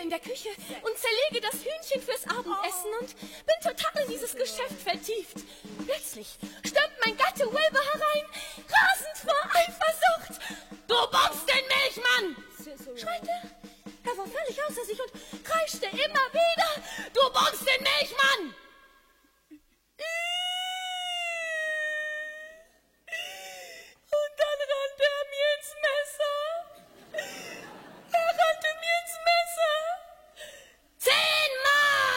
in der Küche und zerlege das Hühnchen fürs Abendessen und bin total in dieses Geschäft vertieft. Plötzlich stürmt mein Gatte Wilbur herein, rasend vor Eifersucht. »Du bockst den Milchmann!« schreite. Er war völlig außer sich und kreischte immer wieder.